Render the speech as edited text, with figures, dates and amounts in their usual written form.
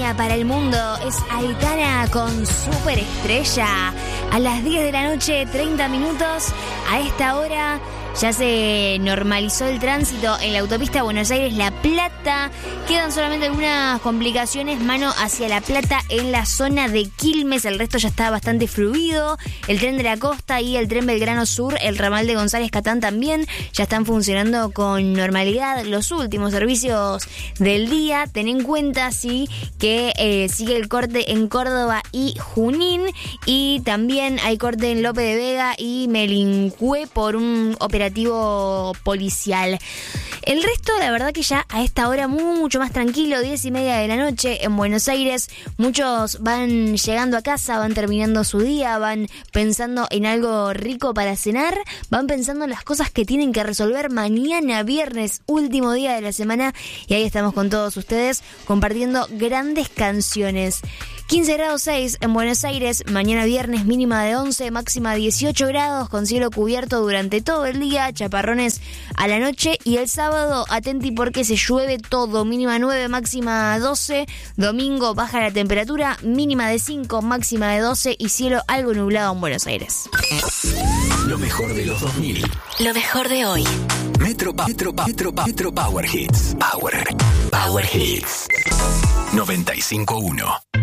España para el mundo es Aitana con Superestrella. A las 10 de la noche, 30 minutos. A esta hora ya se normalizó el tránsito en la autopista Buenos Aires-La Plata. Quedan solamente algunas complicaciones mano hacia La Plata en la zona de Quilmes. El resto ya está bastante fluido. El tren de la costa y el tren Belgrano Sur, el ramal de González Catán también ya están funcionando con normalidad. Los últimos servicios del día. Ten en cuenta, sí, que sigue el corte en Córdoba y Junín. Y también hay corte en Lope de Vega y Melincué por un operativo policial. El resto, la verdad que ya a esta hora mucho más tranquilo, 10:30 de la noche en Buenos Aires. Muchos van llegando a casa, van terminando su día, van pensando en algo rico para cenar, van pensando en las cosas que tienen que resolver mañana, viernes, último día de la semana. Y ahí estamos con todos ustedes compartiendo grandes canciones. 15 grados 6 en Buenos Aires, mañana viernes mínima de 11, máxima 18 grados, con cielo cubierto durante todo el día, chaparrones a la noche, y el sábado atenti porque se llueve todo, mínima 9, máxima 12, domingo baja la temperatura, mínima de 5, máxima de 12 y cielo algo nublado en Buenos Aires. Lo mejor de los 2000. Lo mejor de hoy. Metro Power Hits. Power Hits. 95.1.